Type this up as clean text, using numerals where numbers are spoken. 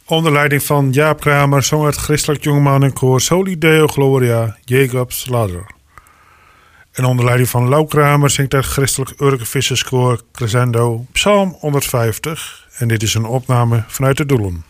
Onder leiding van Jaap Kramer zong het christelijk jongemanenkoor Soli Deo Gloria Jacobs Ladder. En onder leiding van Lau Kramer zingt het christelijk Urke Visserskoor Crescendo Psalm 150. En dit is een opname vanuit de Doelen.